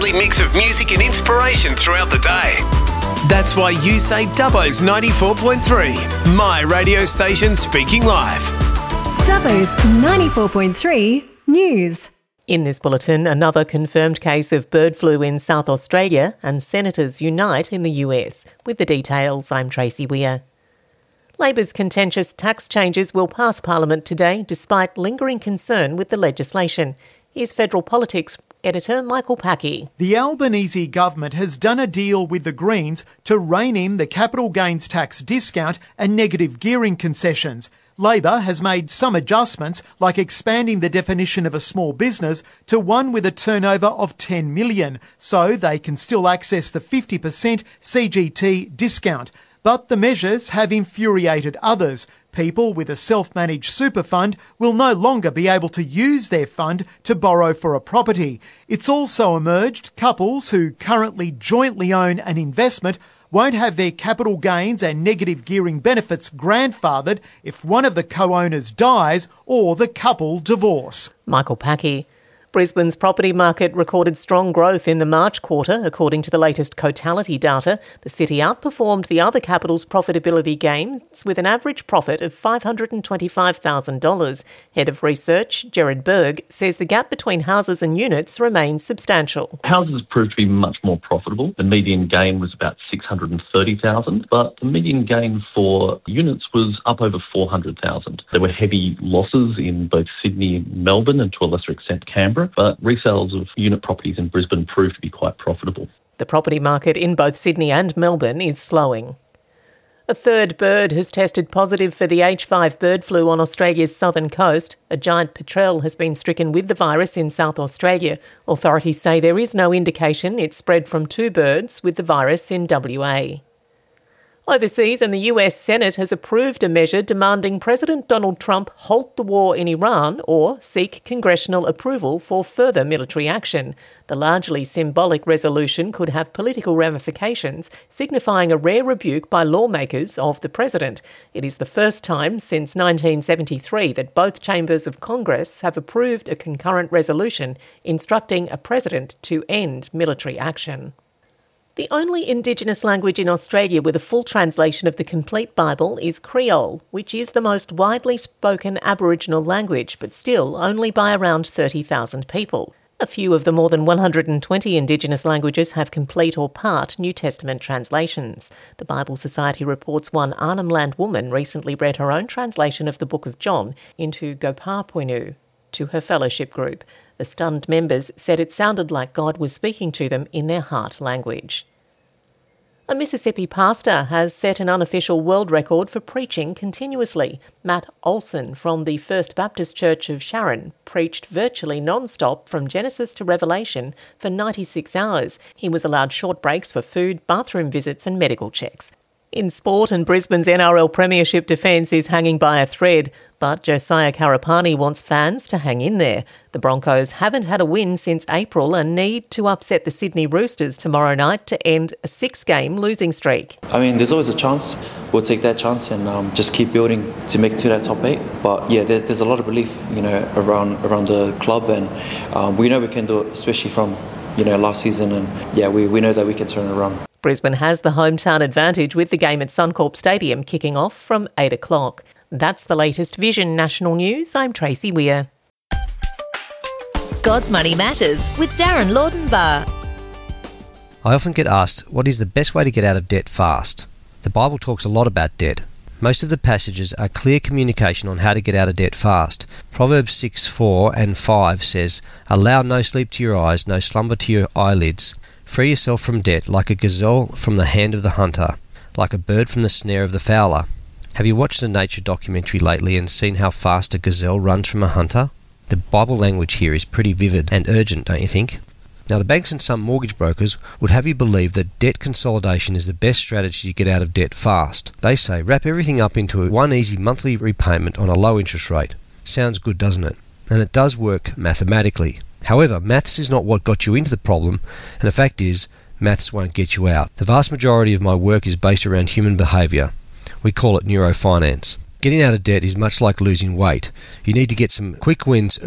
daily mix of music and inspiration throughout the day. That's why you say Dubbo's 94.3, my radio station speaking live. Dubbo's 94.3 News. In this bulletin, another confirmed case of bird flu in South Australia and senators unite in the US. With the details, I'm Tracy Weir. Labor's contentious tax changes will pass Parliament today despite lingering concern with the legislation. Here's Federal Politics editor Michael Packey. The Albanese government has done a deal with the Greens to rein in the capital gains tax discount and negative gearing concessions. Labor has made some adjustments, like expanding the definition of a small business to one with a turnover of $10 million, so they can still access the 50% CGT discount. But the measures have infuriated others. People with a self-managed super fund will no longer be able to use their fund to borrow for a property. It's also emerged couples who currently jointly own an investment won't have their capital gains and negative gearing benefits grandfathered if one of the co-owners dies or the couple divorce. Michael Packey. Brisbane's property market recorded strong growth in the March quarter, according to the latest Cotality data. The city outperformed the other capitals' profitability gains with an average profit of $525,000. Head of Research, Gerard Berg, says the gap between houses and units remains substantial. Houses proved to be much more profitable. The median gain was about $630,000, but the median gain for units was up over $400,000. There were heavy losses in both Sydney and Melbourne, and to a lesser extent Canberra, but resales of unit properties in Brisbane proved to be quite profitable. The property market in both Sydney and Melbourne is slowing. A third bird has tested positive for the H5 bird flu on Australia's southern coast. A giant petrel has been stricken with the virus in South Australia. Authorities say there is no indication it spread from two birds with the virus in WA. Overseas, and the US Senate has approved a measure demanding President Donald Trump halt the war in Iran or seek congressional approval for further military action. The largely symbolic resolution could have political ramifications, signifying a rare rebuke by lawmakers of the president. It is the first time since 1973 that both chambers of Congress have approved a concurrent resolution instructing a president to end military action. The only Indigenous language in Australia with a full translation of the complete Bible is Creole, which is the most widely spoken Aboriginal language, but still only by around 30,000 people. A few of the more than 120 Indigenous languages have complete or part New Testament translations. The Bible Society reports one Arnhem Land woman recently read her own translation of the Book of John into Gopapuinu to her fellowship group. The stunned members said it sounded like God was speaking to them in their heart language. A Mississippi pastor has set an unofficial world record for preaching continuously. Matt Olson from the First Baptist Church of Sharon preached virtually non-stop from Genesis to Revelation for 96 hours. He was allowed short breaks for food, bathroom visits and medical checks. In sport, and Brisbane's NRL Premiership defence is hanging by a thread, but Josiah Karapani wants fans to hang in there. The Broncos haven't had a win since April and need to upset the Sydney Roosters tomorrow night to end a 6-game losing streak. I mean, there's always a chance. We'll take that chance and just keep building to make it to that top 8. But yeah, there's a lot of belief, around the club, and we know we can do it, especially from, last season. And yeah, we know that we can turn it around. Brisbane has the hometown advantage with the game at Suncorp Stadium kicking off from 8 o'clock. That's the latest Vision National News. I'm Tracy Weir. God's Money Matters with Darren Laudenbar. I often get asked, what is the best way to get out of debt fast? The Bible talks a lot about debt. Most of the passages are clear communication on how to get out of debt fast. Proverbs 6:4 and 5 says, "Allow no sleep to your eyes, no slumber to your eyelids. Free yourself from debt like a gazelle from the hand of the hunter, like a bird from the snare of the fowler." Have you watched a nature documentary lately and seen how fast a gazelle runs from a hunter? The Bible language here is pretty vivid and urgent, don't you think? Now, the banks and some mortgage brokers would have you believe that debt consolidation is the best strategy to get out of debt fast. They say wrap everything up into one easy monthly repayment on a low interest rate. Sounds good, doesn't it? And it does work mathematically. However, maths is not what got you into the problem, and the fact is, maths won't get you out. The vast majority of my work is based around human behaviour. We call it neurofinance. Getting out of debt is much like losing weight. You need to get some quick wins